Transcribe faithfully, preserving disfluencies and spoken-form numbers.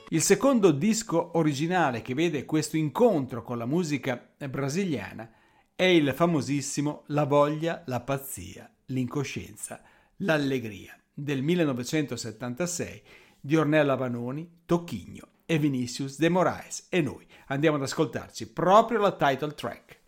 Il secondo disco originale che vede questo incontro con la musica brasiliana è il famosissimo La voglia, la pazzia, l'incoscienza, l'allegria del millenovecentosettantasei di Ornella Vanoni, Tocchigno e Vinicius de Moraes. E noi andiamo ad ascoltarci proprio la title track.